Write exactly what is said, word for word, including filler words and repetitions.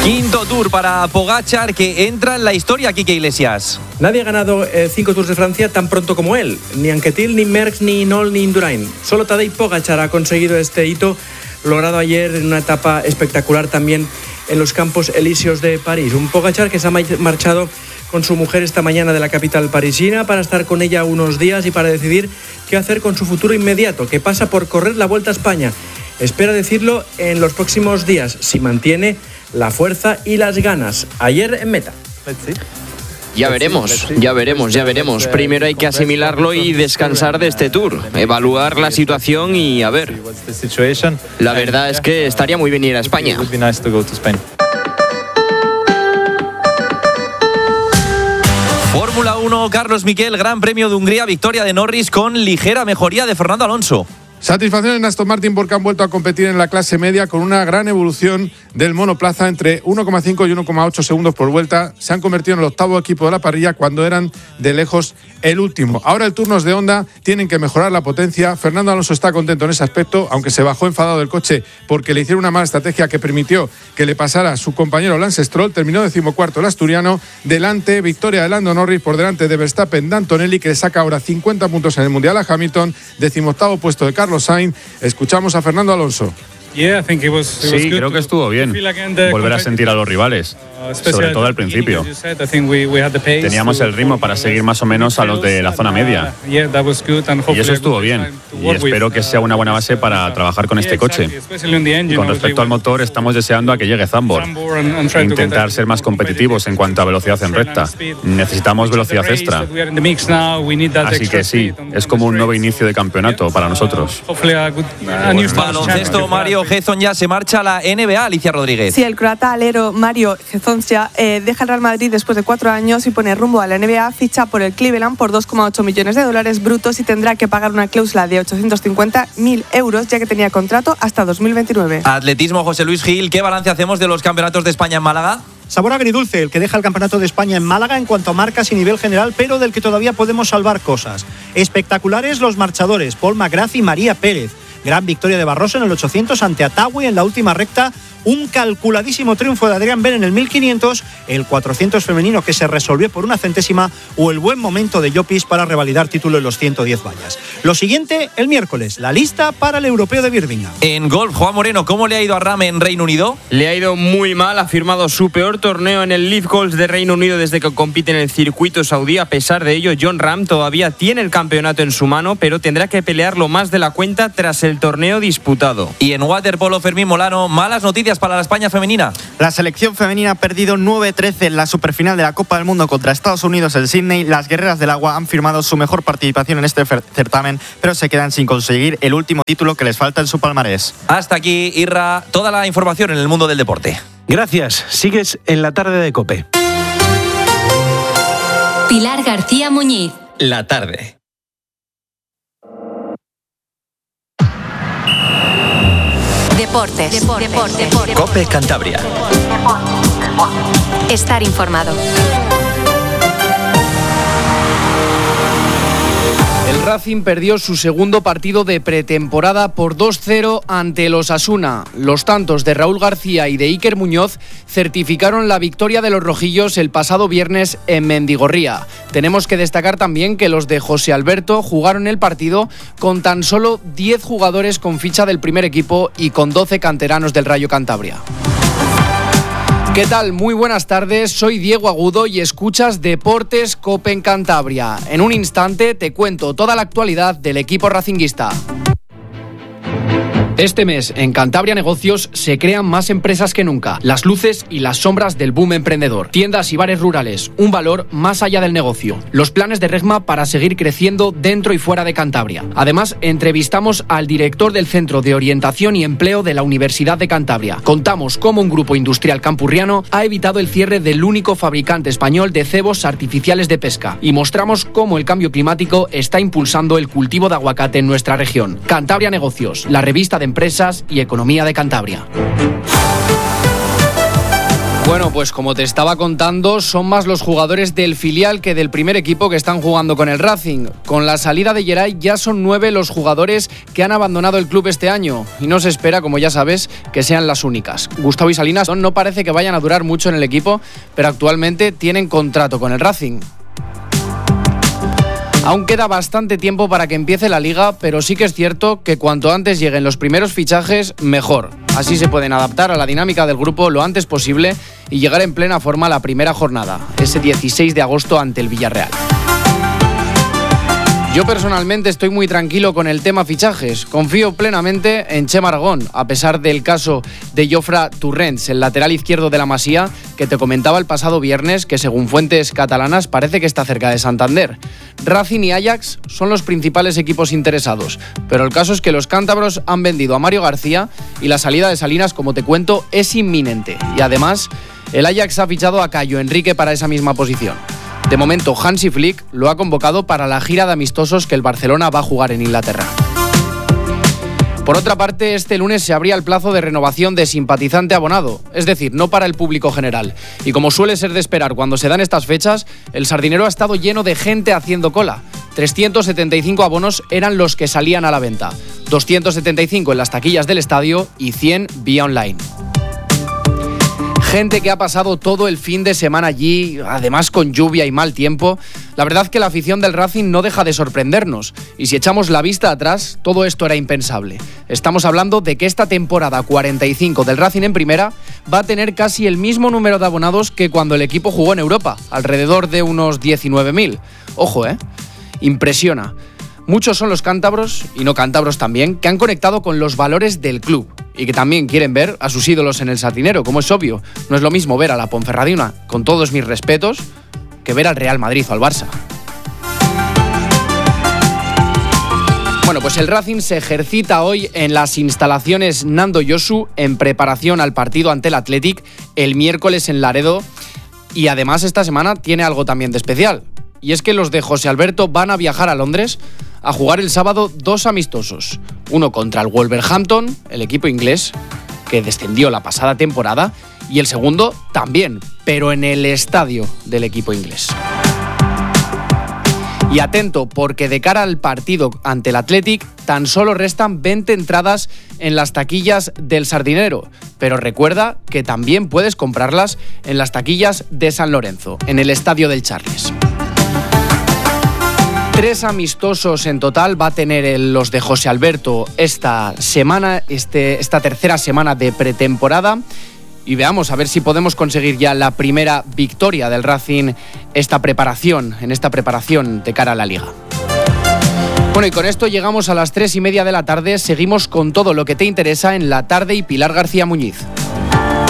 Quinto Tour para Pogačar, que entra en la historia, Quique Iglesias. Nadie ha ganado eh, cinco Tours de Francia tan pronto como él. Ni Anquetil, ni Merckx, ni Nol, ni Indurain. Solo Tadej Pogačar ha conseguido este hito, logrado ayer en una etapa espectacular también en los Campos Elíseos de París. Un Pogačar que se ha marchado con su mujer esta mañana de la capital parisina para estar con ella unos días y para decidir qué hacer con su futuro inmediato, que pasa por correr la Vuelta a España. Espera decirlo en los próximos días, si mantiene la fuerza y las ganas. Ayer en meta. Ya veremos, ya veremos, ya veremos. Primero hay que asimilarlo y descansar de este Tour, evaluar la situación y a ver. La verdad es que estaría muy bien ir a España. Fórmula uno, Carlos Miquel, Gran Premio de Hungría, victoria de Norris con ligera mejoría de Fernando Alonso. Satisfacción en Aston Martin porque han vuelto a competir en la clase media con una gran evolución del monoplaza entre uno coma cinco y uno coma ocho segundos por vuelta. Se han convertido en el octavo equipo de la parrilla cuando eran de lejos el último. Ahora el turno es de Honda, tienen que mejorar la potencia. Fernando Alonso está contento en ese aspecto, aunque se bajó enfadado del coche porque le hicieron una mala estrategia que permitió que le pasara a su compañero Lance Stroll. Terminó decimocuarto el asturiano. Delante, victoria de Lando Norris por delante de Verstappen, de Antonelli, que le saca ahora cincuenta puntos en el Mundial a Hamilton. Decimoctavo puesto de Carlos Sainz. Escuchamos a Fernando Alonso. Sí, creo que estuvo bien volver a sentir a los rivales, sobre todo al principio. Teníamos el ritmo para seguir más o menos a los de la zona media. Y eso estuvo bien. Y espero que sea una buena base para trabajar con este coche. Con respecto al motor, estamos deseando a que llegue Zandvoort. Intentar ser más competitivos en cuanto a velocidad en recta. Necesitamos velocidad extra. Así que sí, es como un nuevo inicio de campeonato para nosotros. Baloncesto, Mario Hezon ya se marcha a la N B A, Alicia Rodríguez. Sí, el croata alero Mario Hezonja eh, deja el Real Madrid después de cuatro años y pone rumbo a la N B A, ficha por el Cleveland por dos coma ocho millones de dólares brutos y tendrá que pagar una cláusula de ochocientos cincuenta mil euros, ya que tenía contrato hasta dos mil veintinueve. Atletismo, José Luis Gil, ¿qué balance hacemos de los campeonatos de España en Málaga? Sabor agridulce el que deja el Campeonato de España en Málaga en cuanto a marcas y nivel general, pero del que todavía podemos salvar cosas. Espectaculares los marchadores, Paul McGrath y María Pérez. Gran victoria de Barroso en el ochocientos ante Atawi en la última recta. Un calculadísimo triunfo de Adrián Ben en el mil quinientos, el cuatrocientos femenino que se resolvió por una centésima o el buen momento de Llopis para revalidar título en los ciento diez vallas. Lo siguiente, el miércoles, la lista para el Europeo de Birmingham. En golf, Juan Moreno, ¿cómo le ha ido a Rahm en Reino Unido? Le ha ido muy mal, ha firmado su peor torneo en el Leaf Golf de Reino Unido desde que compite en el circuito saudí. A pesar de ello, Jon Rahm todavía tiene el campeonato en su mano, pero tendrá que pelearlo más de la cuenta tras el torneo disputado. Y en waterpolo, Fermín Molano, malas noticias para la España femenina. La selección femenina ha perdido nueve trece en la superfinal de la Copa del Mundo contra Estados Unidos en Sydney. Las guerreras del agua han firmado su mejor participación en este certamen, pero se quedan sin conseguir el último título que les falta en su palmarés. Hasta aquí, Irra, toda la información en el mundo del deporte. Gracias. Sigues en la tarde de COPE. Pilar García Muñiz. La tarde. Deportes. Deportes. Deportes. Deportes. COPE Cantabria. Estar informado. El Racing perdió su segundo partido de pretemporada por dos cero ante el Osasuna. Los tantos de Raúl García y de Iker Muñoz certificaron la victoria de los rojillos el pasado viernes en Mendigorría. Tenemos que destacar también que los de José Alberto jugaron el partido con tan solo diez jugadores con ficha del primer equipo y con doce canteranos del Rayo Cantabria. ¿Qué tal? Muy buenas tardes, soy Diego Agudo y escuchas Deportes COPE en Cantabria. En un instante te cuento toda la actualidad del equipo racinguista. Este mes, en Cantabria Negocios, se crean más empresas que nunca. Las luces y las sombras del boom emprendedor. Tiendas y bares rurales, un valor más allá del negocio. Los planes de Regma para seguir creciendo dentro y fuera de Cantabria. Además, entrevistamos al director del Centro de Orientación y Empleo de la Universidad de Cantabria. Contamos cómo un grupo industrial campurriano ha evitado el cierre del único fabricante español de cebos artificiales de pesca. Y mostramos cómo el cambio climático está impulsando el cultivo de aguacate en nuestra región. Cantabria Negocios, la revista de empresas y economía de Cantabria. Bueno, pues como te estaba contando, son más los jugadores del filial que del primer equipo que están jugando con el Racing. Con la salida de Geray ya son nueve los jugadores que han abandonado el club este año y no se espera, como ya sabes, que sean las únicas. Gustavo y Salinas no parece que vayan a durar mucho en el equipo, pero actualmente tienen contrato con el Racing. Aún queda bastante tiempo para que empiece la liga, pero sí que es cierto que cuanto antes lleguen los primeros fichajes, mejor. Así se pueden adaptar a la dinámica del grupo lo antes posible y llegar en plena forma a la primera jornada, ese dieciséis de agosto ante el Villarreal. Yo personalmente estoy muy tranquilo con el tema fichajes. Confío plenamente en Chema Aragón, a pesar del caso de Jofre Torrents, el lateral izquierdo de la Masía, que te comentaba el pasado viernes, que según fuentes catalanas parece que está cerca de Santander. Racing y Ajax son los principales equipos interesados, pero el caso es que los cántabros han vendido a Mario García y la salida de Salinas, como te cuento, es inminente. Y además, el Ajax ha fichado a Cayo Enrique para esa misma posición. De momento, Hansi Flick lo ha convocado para la gira de amistosos que el Barcelona va a jugar en Inglaterra. Por otra parte, este lunes se abría el plazo de renovación de simpatizante abonado, es decir, no para el público general. Y como suele ser de esperar cuando se dan estas fechas, el Sardinero ha estado lleno de gente haciendo cola. trescientos setenta y cinco abonos eran los que salían a la venta, doscientos setenta y cinco en las taquillas del estadio y cien vía online. Gente que ha pasado todo el fin de semana allí, además con lluvia y mal tiempo. La verdad que la afición del Racing no deja de sorprendernos. Y si echamos la vista atrás, todo esto era impensable. Estamos hablando de que esta temporada cuarenta y cinco del Racing en primera va a tener casi el mismo número de abonados que cuando el equipo jugó en Europa, alrededor de unos diecinueve mil. Ojo, ¿eh? Impresiona. Muchos son los cántabros, y no cántabros también, que han conectado con los valores del club y que también quieren ver a sus ídolos en el Sardinero, como es obvio. No es lo mismo ver a la Ponferradina, con todos mis respetos, que ver al Real Madrid o al Barça. Bueno, pues el Racing se ejercita hoy en las instalaciones Nando Josu en preparación al partido ante el Athletic el miércoles en Laredo, y además esta semana tiene algo también de especial. Y es que los de José Alberto van a viajar a Londres a jugar el sábado dos amistosos. Uno contra el Wolverhampton, el equipo inglés que descendió la pasada temporada, y el segundo también, pero en el estadio del equipo inglés. Y atento, porque de cara al partido ante el Athletic tan solo restan veinte entradas en las taquillas del Sardinero. Pero recuerda que también puedes comprarlas en las taquillas de San Lorenzo, en el estadio del Charles. Tres amistosos en total va a tener el, los de José Alberto esta semana, este, esta tercera semana de pretemporada. Y veamos a ver si podemos conseguir ya la primera victoria del Racing esta preparación, en esta preparación de cara a la Liga. Bueno, y con esto llegamos a las tres y media de la tarde. Seguimos con todo lo que te interesa en La Tarde y Pilar García Muñiz.